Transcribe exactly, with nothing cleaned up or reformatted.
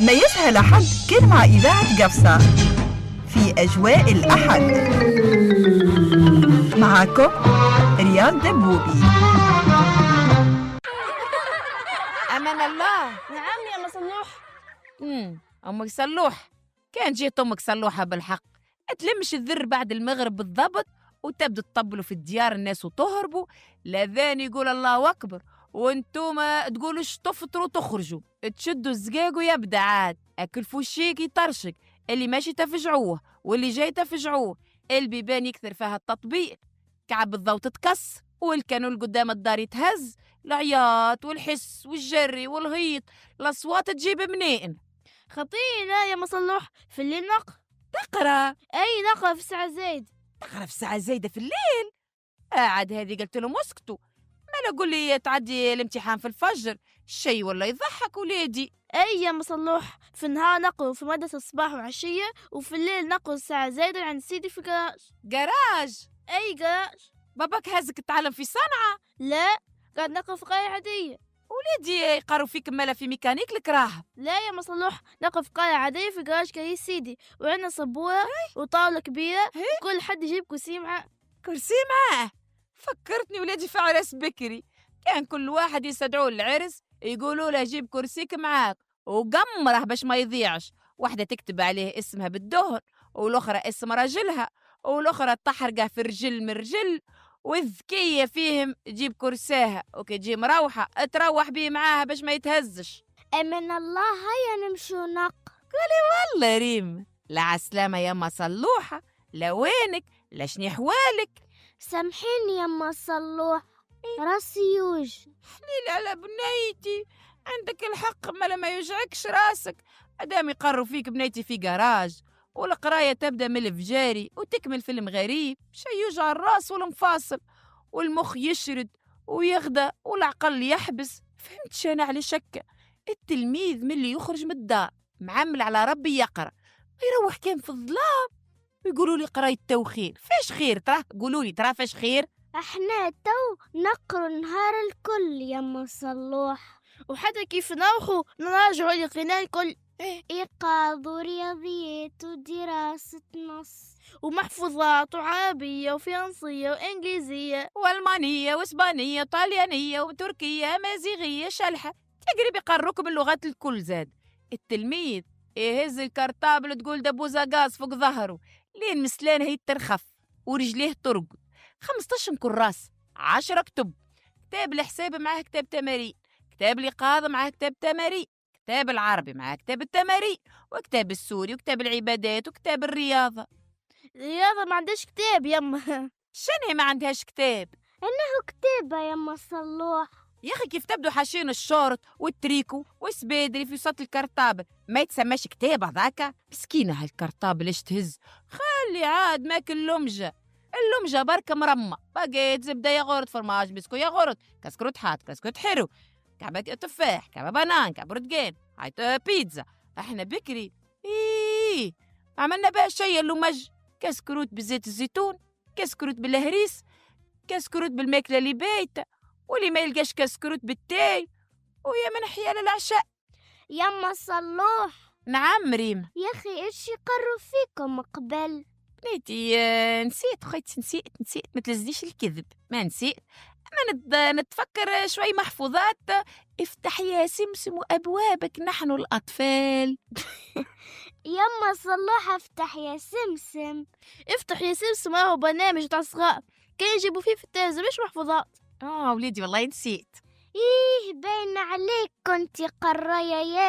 ما يسهل أحد كان مع إذاعة قفصة في أجواء الأحد. معكم رياض دبوبي. أمان الله. نعم يا مصلوح. امم أمك صلوح، كان جيت أمك صلوحة بالحق، تلمش الذر بعد المغرب بالضبط وتبدو تطبلوا في الديار الناس وتهربوا، الأذان يقول الله أكبر وانتوما تقولوش تفطروا تخرجوا، تشدوا الزقاق ويبدا عاد أكل فوشيك يطرشك، اللي ماشي تفجعوه واللي جاي تفجعوه، البيبان يكثر فيها التطبيق، كعب الضوء تتكس والكانون قدام الدار يتهز، العياط والحس والجري والهيط، الأصوات تجيب منين؟ خطينا يا مصلوح في الليل نقرأ. تقرأ؟ أي نقرأ في الساعة زايد. تقرأ في الساعة زايدة في الليل؟ قاعد هذه قلت لهم اسكتوا، ما لا قول لي تعدي الامتحان في الفجر، شي ولا يضحك وليدي. أي يا مصلوح، في النهار نقرأ في مدرسة الصباح وعشية، وفي الليل نقرأ الساعة زايدة عند سيدي في جراج. جراج؟ أي جراج. باباك هازك تتعلم في صنعاء؟ لا، قاعد نقرأ في قرية عادية. وليدي يقروا فيك مالا في ميكانيك الكراهة؟ لا يا مصلوح، نقرأ في قرية عادية في جراج كريس سيدي، وعندنا سبورة وطاولة كبيرة، كل حد يجيب كرسي معاه. كرسي معاه؟ فكرتني ولادي في عرس بكري، كان كل واحد يستدعوه للعرس يقولوا له جيب كرسيك معاك وقمره باش ما يضيعش، واحدة تكتب عليه اسمها بالدهن والأخرى اسم رجلها والأخرى تحرقه في رجل من رجل، والذكية فيهم تجيب كرساها وكي تجي مروحة تروح بيه معاها باش ما يتهزش. أمن الله هيا نمشو نق. قولي والله ريم، لا عسلامة يما صلوحة، لا وينك لا شني حوالك؟ سامحيني يما صلوح، راسي يوج. حليل على بنيتي، عندك الحق، ما لما يوجعكش راسك، مادام يقروا فيك بنيتي في جراج والقراية تبدأ من الفجاري وتكمل فيلم غريب، شي يوجع الراس والمفاصل والمخ يشرد ويغدى والعقل يحبس. فهمت شانا على شكة التلميذ من اللي يخرج من الدار معمل على ربي يقرأ يروح كان في الظلام ويقولوا لي قراية توخير، فاش خير ترى؟ قولوا لي ترى فاش خير؟ احنا تو نقرا نهار الكل يا صلوح، وحتى كيف نروحوا نراجعوا القناة الكل، إيقاظ ورياضيات ودراسة نص ومحفوظات وعربية وفرنسية وإنجليزية وألمانية وإسبانية وطاليانية وتركية مازيغية شلحة، تقريبا يقروك باللغات الكل. زاد التلميذ يهز الكرتابل تقول دبوزة غاز فوق ظهره لين مسلانه يترخف ورجليه ترقد، خمسطاش كراس، عشرة كتب، كتاب الحساب معاه كتاب تمارين، كتاب الإيقاظ معاه كتاب تمارين، كتاب العربي معاه كتاب التمارين، وكتاب السوري وكتاب العبادات وكتاب الرياضة. الرياضة ما عندهاش كتاب يما. شنو ما عندهاش كتاب؟ إنه كتابة يما صلوح. يا أخي كيف تبدو حاشين الشورت والتريكو والسبيدري في وسط الكرتابل، ما يتسماش كتاب هذاك؟ مسكينة هالكرتابل ايش تهز، خلي عاد ماكل اللمجة، اللمجة بركة مرمى، باقيت زبدة ياغورت فرماج بسكو ياغورت كسكروت حات كسكروت حلو، كعبة تفاح كعبة بنان كعبة رتقان هاي بيتزا. احنا بكري ايه عملنا بقى شيء اللمج، كسكروت بزيت الزيتون، كسكروت بالهريس، كسكروت بالماكلة اللي بايتة، واللي ما يلقاش كسكروت بالتاي، ويا من حيال العشاء. يما صلوح. نعم ريم. يا أخي إيش يقروا فيكم قبل؟ بنيتي آه نسيت خيت نسيت نسيت ما تلزنيش الكذب، ما نسيت، أما نتفكر شوي محفوظات. افتح يا سمسم أبوابك نحن الأطفال. يما صلوح افتح يا سمسم. افتح يا سمسم راهو برنامج تاع صغار كان يجيبوا فيه في التلفزيون مش محفوظات. اه وليدي والله نسيت. ايه باين عليك كنتي قرايه يا